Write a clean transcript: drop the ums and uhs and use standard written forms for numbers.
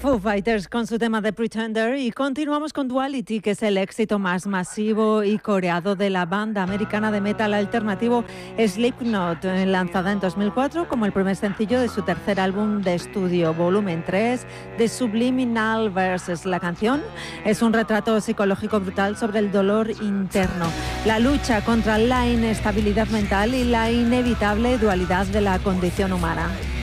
Foo Fighters con su tema de Pretender y continuamos con Duality, que es el éxito más masivo y coreado de la banda americana de metal alternativo Slipknot, lanzada en 2004 como el primer sencillo de su tercer álbum de estudio, volumen 3 de Subliminal Verses. La canción es un retrato psicológico brutal sobre el dolor interno, la lucha contra la inestabilidad mental y la inevitable dualidad de la condición humana.